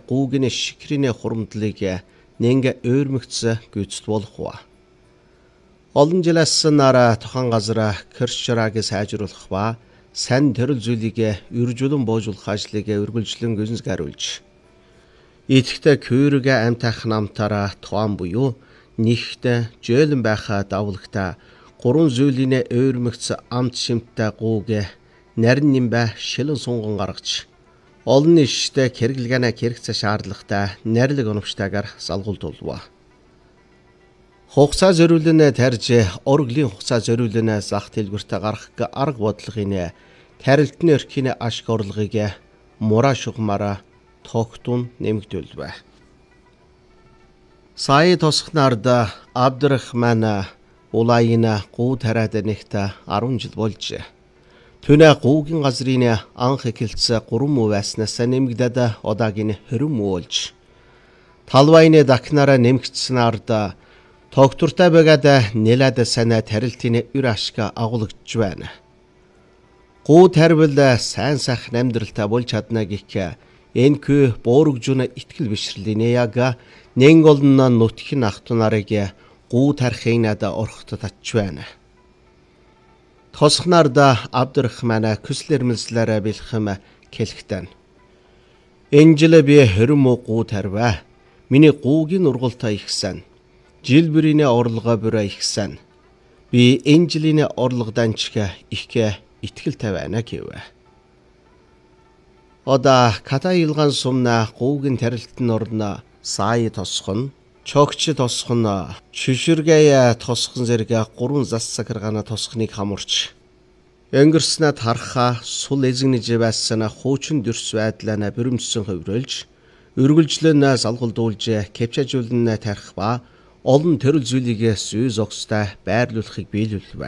гуугийн шикрийн хурамдлыг нэнгэ өөрмөгц гүйцэд болох ба. Олон жилээс нараа тохон газар Керчрааг сайжруулах ба сайн төрөл зүйлийг үржүүлэн боожуулах ажлыг үргэлжлэн гүйцэтгүүлж идэвхтэй күүрэг амтайх намтараа тоон буюу нэгт жөөлөн байхаа давлагта гурван зүйлийн өөрмөгц амт шимттэй гууг нарийн нимбэ шилэн сунган гаргаж олон нийштэй хэрэглэгээ хэрэгцээ шаардлагатай нарилэг оновчтойгоор салгуулдулва. Хугацаа зориулна тарж урлагийн хугацаа зориулна зах дэлгүүртээ гарах арга бодлогын тарилтны өрхийн ашиг орлогыг мураа шугамаараа тогтун нэмэгдүүлвэ. Сая тосхнард Абдрахман улайна гуу тараад нэгт 10 жил болж. Түүнээ гуугийн газрын анх эхэлцээ 3 муу байснаас нэмэгдээд одоогийн 20 муу болж. Талвайны дакнараа нэмэгдсэн ард тогтвортой байгаад нэлээд сайн тарилтын үр ашиг агуулж байна. Гуу тарвал сайн сайхан амьдралтай болж чадна гэх энэхүү буурагжуна итгэл бишрэлийн яг нэн олноо нутгийн ахтунарыг гуу тархын над орхот татж байна. Тосхнард Абдрахман küslэрмэлслэрэ бэлхэм хэлэхтэн. Энэ жил би 20 муу гуу тарваа. Миний гуугийн ургалтаа ихсэн. Жилбэрийн орлогоо бүрээ ихсэн. Би энэ жилийн орлогодан ч их итгэлтэй байна гэв. Ода ката илган сумна гуугийн тарилтын орно сая тосхон, чогч тосхон, шиширгээ тосхон зэрэг 3 зас сахаргана тосхныг хамурч. Өнгөрснөд харахаа сул эзэгнэж байсан хуучин дүрс байдлаа бүрэмжсэн хөврөлж, үргэлжлэн салгуулдуулж, кепчажуулн тарих ба олон төрөл зүйлийг зүй зогстой байрлуулахыг биелүүлвэ.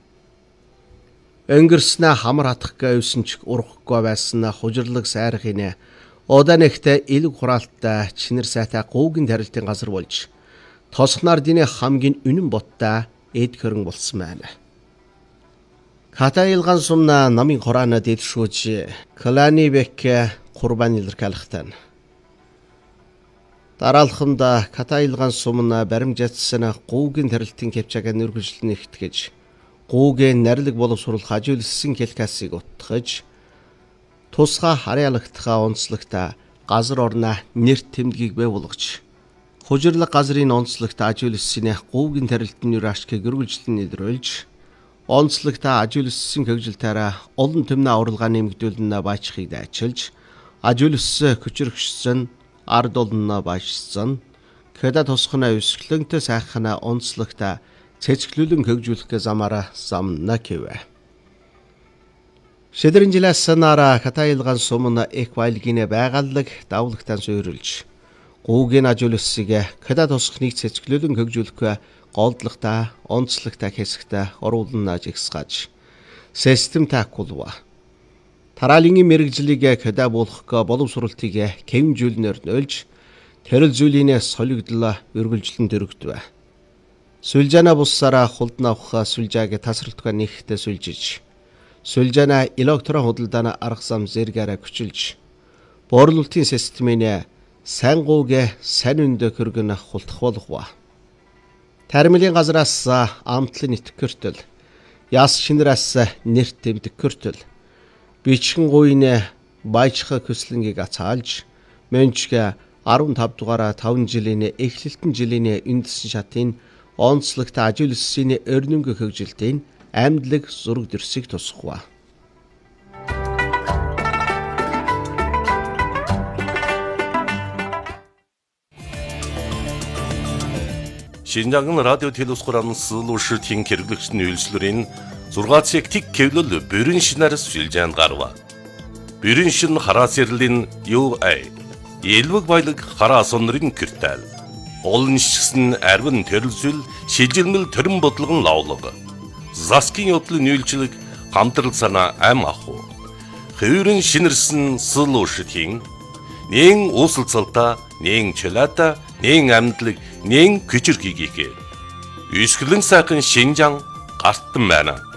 Өнгөрснө хамар хатахгаа юусэн ч урахгүй байсан хужирлаг сайрхын оданэгт элэг хураалттай чинэр сайтай гуугийн тарилтын газар болж тосхнаар диний хамгийн үнэн боттой эд хөрөн болсон байна. Катаилган сумна намын хораана дэдшүүж Клани бек курбан илэрхийлэхтэн. Дараалхамда Катаилган сумна баримжаатсан гуугийн тарилтын кепчааг нэрвэжлэн ихтгэж гуугийн нарилэг боловсруулах ажиулсан хэлкасыг утгаж тусгай харьяалагдхаа онцлогтой газар орноо нэр тэмдгийг бий болгож хужирлаг газрын онцлогтой ажиулсан гуугийн тарилтын үр ашгийг үргэлжлэн илрүүлж онцлогтой ажиулсан хөгжилтөөрөө олон төмнө уралгаа нэмэгдүүлнэ баачхыг дайчилж ажиулсан хүчрэгчсэн ард олноо баашсан кэда тусхна өсгөлөнтэй сайхна онцлогтой цэцгэлүүлэн хөгжүүлэх замаараа замна гэвэ. Шэдрэн жилээс санаараа Катаилган сумна эквайлгийн байгаллаг давлагтан суурилж гуугийн ажиулсыг кэда тусхныг цэцгэлүүлэн хөгжүүлэх голдлагтай онцлогтой хэсэгтээ оруулна ажигсгаж систем таакулва. Тараалын мэрэгжлийг кэда болох боловсруулалтыг кэмжүүлнээр нөлж тэрэл зүйлийн солигдлоо үргэлжлэн дөрөгдвэ. Сүлжана буссараа хулдна авах сүлжааг тасралтгүй нэгтээ сүлжиж. Сүлжана электрон худалдааны арга зам зэрэгээрээ хүчилж. Борлуулалтын системийн сайн гууг сайн өндө хөргөн хулдах болгоо. Тармилын газраас амтлын итгэртэл, яс шинраас нэрт тэмдэгкэртэл, бичгэн гуйн баяжхаа көслөнгийг ацаалж, мөнчгэ 15 дугаараа 5 жилийн эхлэлтэн жилийн үндэсн шатын онцлогтой ажиулсан өрнөнгө хөгжилтийн амьдлаг зураг дэрсийг тусгав. Шинжаан радио телевизхорон сэлүүшилтийн хэрэглэгчний үйлчлэрийн 6 тик кевлэл бүрэн шинээр сүлжээнд гарва. Бүрэн шин хараа сэрлэн UA элвэг баялаг хараа сонрын киртэл. Олон нишгсэн арвин төрөлсөл шилжилмэл төрөн бодлогон лавлаг. Заскин явдлын үйлчлэг хамтрал санаа ам аху. Хөврөн шинэрсэн сэлүүшилтийн нэн уусалцалта, нэн чөлөөта, нэн амьдлаг, нэн күчрхийгээ. Үсгэлэн сайхан Шинжаан гартан байна.